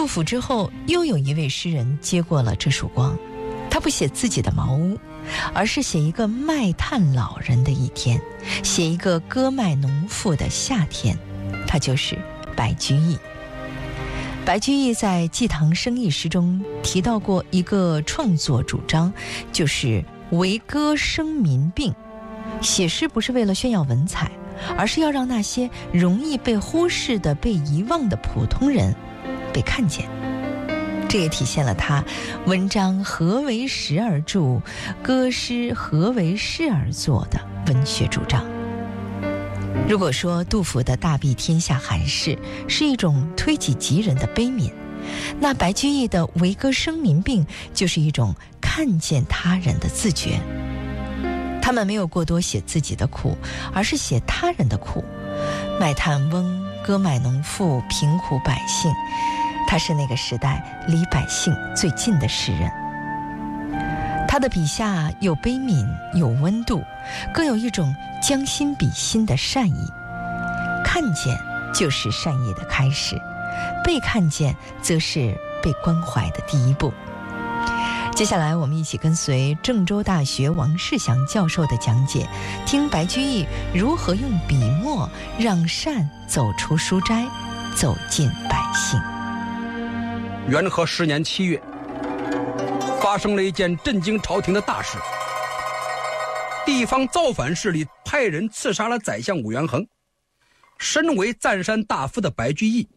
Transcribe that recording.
杜甫之后，又有一位诗人接过了这束光，他不写自己的茅屋，而是写一个卖炭老人的一天，写一个割麦农妇的夏天，他就是白居易。白居易在《祭堂生意诗》中提到过一个创作主张，就是为歌生民病。写诗不是为了炫耀文采，而是要让那些容易被忽视的、被遗忘的普通人被看见。这也体现了他文章何为时而著，歌诗何为事而作的文学主张。如果说杜甫的大庇天下寒士是一种推己及人的悲悯，那白居易的为歌生民病就是一种看见他人的自觉。他们没有过多写自己的苦，而是写他人的苦。卖炭翁、割麦农妇、贫苦百姓，他是那个时代离百姓最近的诗人。他的笔下有悲悯，有温度，更有一种将心比心的善意。看见就是善意的开始，被看见则是被关怀的第一步。接下来我们一起跟随郑州大学王世祥教授的讲解，听白居易如何用笔墨让善走出书斋，走进百姓。 元和10年7月，发生了一件震惊朝廷的大事。地方造反势力派人刺杀了宰相武元衡。身为赞山大夫的白居易